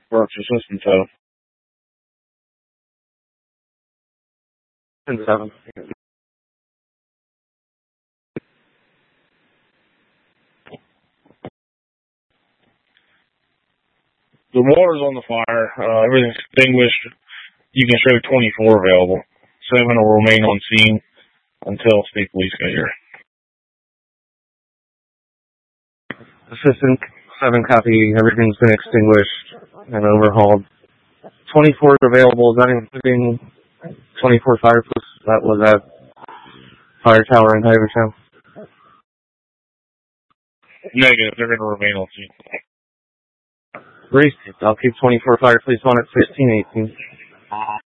Works your system, so. 10-7. The water's on the fire. Everything's extinguished. You can show 24 available. 7 will remain on scene until state police get here. Assistant 7 copy. Everything's been extinguished and overhauled. 24 is available. Is that including 24 fire posts that was at Fire Tower in Havertown? Negative. They're going to remain on scene. Great. I'll keep 24 fire police on at 1618.